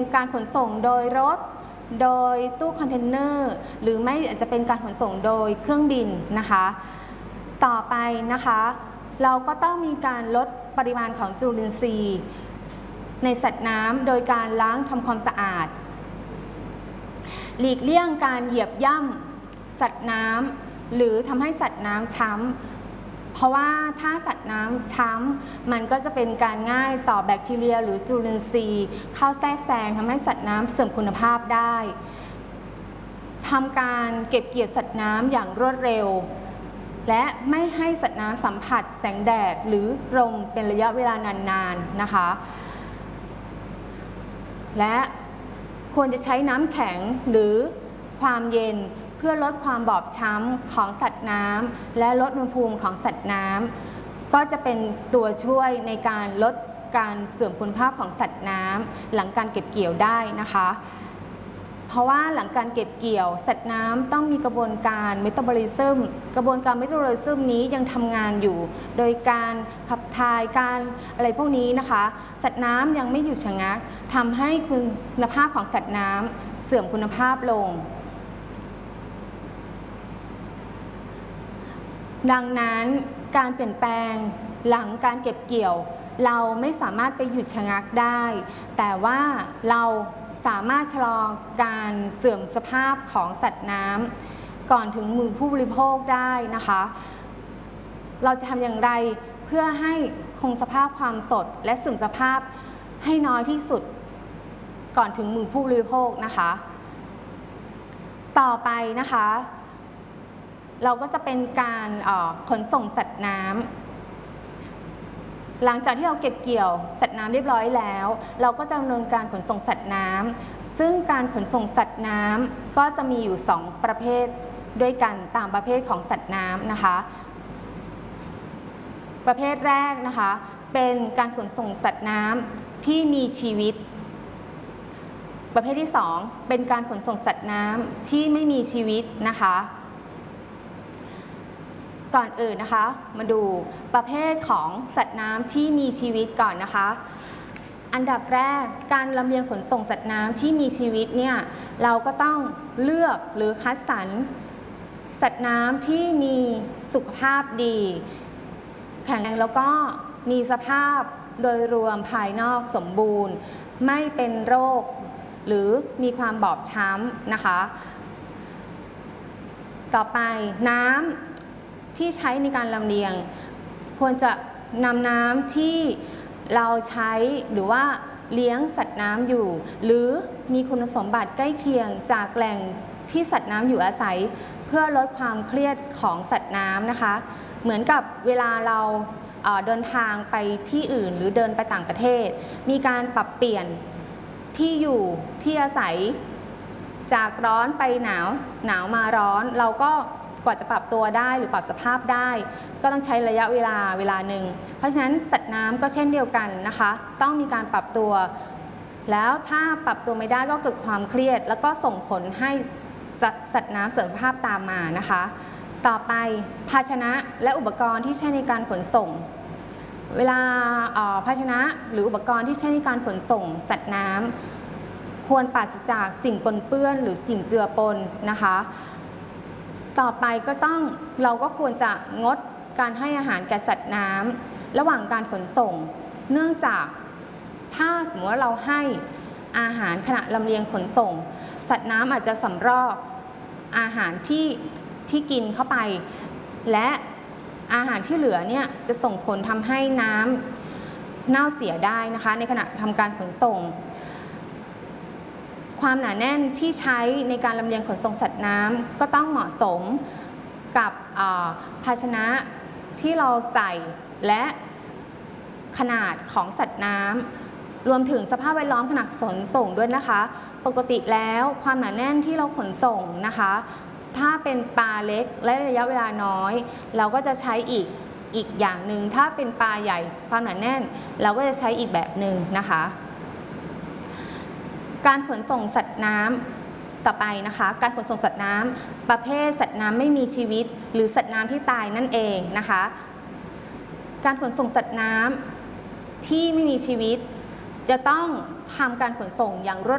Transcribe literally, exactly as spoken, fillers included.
การขนส่งโดยรถโดยตู้คอนเทนเนอร์หรือไม่อาจจะเป็นการขนส่งโดยเครื่องบินนะคะต่อไปนะคะเราก็ต้องมีการลดปริมาณของจุลินทรีย์ในสัตว์น้ำโดยการล้างทำความสะอาดหลีกเลี่ยงการเหยียบย่ำสัตว์น้ำหรือทำให้สัตว์น้ำช้ำเพราะว่าถ้าสัตว์น้ำช้ำมันก็จะเป็นการง่ายต่อแบคทีเรียหรือจุลินทรีย์เข้าแทรกแซงทำให้สัตว์น้ำเสื่อมคุณภาพได้ทำการเก็บเกี่ยวสัตว์น้ำอย่างรวดเร็วและไม่ให้สัตว์น้ำสัมผัสแสงแดดหรือลมเป็นระยะเวลานานๆนะคะและควรจะใช้น้ำแข็งหรือความเย็นเพื่อลดความบอบช้ำของสัตว์น้ำและลดอุณหภูมิของสัตว์น้ำก็จะเป็นตัวช่วยในการลดการเสื่อมคุณภาพของสัตว์น้ำหลังการเก็บเกี่ยวได้นะคะเพราะว่าหลังการเก็บเกี่ยวสัตว์น้ำต้องมีกระบวนการเมตาบอลิซึมกระบวนการเมตาบอลิซึมนี้ยังทำงานอยู่โดยการขับถ่ายการอะไรพวกนี้นะคะสัตว์น้ำยังไม่หยุดชะงักทำให้คุณภาพของสัตว์น้ำเสื่อมคุณภาพลงดังนั้นการเปลี่ยนแปลงหลังการเก็บเกี่ยวเราไม่สามารถไปหยุดชะงักได้แต่ว่าเราสามารถชะลอการเสื่อมสภาพของสัตว์น้ำก่อนถึงมือผู้บริโภคได้นะคะเราจะทำอย่างไรเพื่อให้คงสภาพความสดและเสื่อมสภาพให้น้อยที่สุดก่อนถึงมือผู้บริโภคนะคะต่อไปนะคะเราก็จะเป็นการขนส่งสัตว์น้ำหลังจากที่เราเก็บเกี่ยวสัตว์น้ำเรียบร้อยแล้วเราก็จะดำเนินการขนส่งสัตว์น้ำซึ่งการขนส่งสัตว์น้ำก็จะมีอยู่สองประเภทด้วยกันตามประเภทของสัตว์น้ำนะคะประเภทแรกนะคะเป็นการขนส่งสัตว์น้ำที่มีชีวิตประเภทที่สองเป็นการขนส่งสัตว์น้ำที่ไม่มีชีวิตนะคะก่อนอื่นนะคะมาดูประเภทของสัตว์น้ำที่มีชีวิตก่อนนะคะอันดับแรกการลำเลียงขนส่งสัตว์น้ำที่มีชีวิตเนี่ยเราก็ต้องเลือกหรือคัดสรรสัตว์น้ำที่มีสุขภาพดีแข็งแรงแล้วก็มีสภาพโดยรวมภายนอกสมบูรณ์ไม่เป็นโรคหรือมีความบอบช้ำนะคะต่อไปน้ำที่ใช้ในการลำเลียงควรจะนำน้ำที่เราใช้หรือว่าเลี้ยงสัตว์น้ำอยู่หรือมีคุณสมบัติใกล้เคียงจากแหล่งที่สัตว์น้ำอยู่อาศัยเพื่อลดความเครียดของสัตว์น้ำนะคะเหมือนกับเวลาเราเดินทางไปที่อื่นหรือเดินไปต่างประเทศมีการปรับเปลี่ยนที่อยู่ที่อาศัยจากร้อนไปหนาวหนาวมาร้อนเราก็กว่าจะปรับตัวได้หรือปรับสภาพได้ก็ต้องใช้ระยะเวลาเวลาหนึ่งเพราะฉะนั้นสัตว์น้ำก็เช่นเดียวกันนะคะต้องมีการปรับตัวแล้วถ้าปรับตัวไม่ได้ก็เกิดความเครียดแล้วก็ส่งผลให้สัตว์น้ำเสื่อมสภาพตามมานะคะต่อไปภาชนะและอุปกรณ์ที่ใช้ในการขนส่งเวลาภาชนะหรืออุปกรณ์ที่ใช้ในการขนส่งสัตว์น้ำควรปราศจากสิ่งปนเปื้อนหรือสิ่งเจือปนนะคะต่อไปก็ต้องเราก็ควรจะงดการให้อาหารแก่สัตว์น้ำระหว่างการขนส่งเนื่องจากถ้าสมมติว่าเราให้อาหารขณะลำเลียงขนส่งสัตว์น้ำอาจจะสำรอกอาหารที่ที่กินเข้าไปและอาหารที่เหลือเนี่ยจะส่งผลทำให้น้ำเน่าเสียได้นะคะในขณะทำการขนส่งความหนาแน่นที่ใช้ในการลำเลียงขนส่งสัตว์น้ำก็ต้องเหมาะสมกับภาชนะที่เราใส่และขนาดของสัตว์น้ำรวมถึงสภาพแวดล้อมขณะขนส่งด้วยนะคะปกติแล้วความหนาแน่นที่เราขนส่งนะคะถ้าเป็นปลาเล็กและระยะเวลาน้อยเราก็จะใช้อีกอีกอย่างหนึ่งถ้าเป็นปลาใหญ่ความหนาแน่นเราก็จะใช้อีกแบบหนึ่งนะคะการขนส่งสัตว์น้ำต่อไปนะคะการขนส่งสัตว์น้ำประเภทสัตว์น้ำไม่มีชีวิตหรือสัตว์น้ำที่ตายนั่นเองนะคะการขนส่งสัตว์น้ำที่ไม่มีชีวิตจะต้องทำการขนส่งอย่างรวด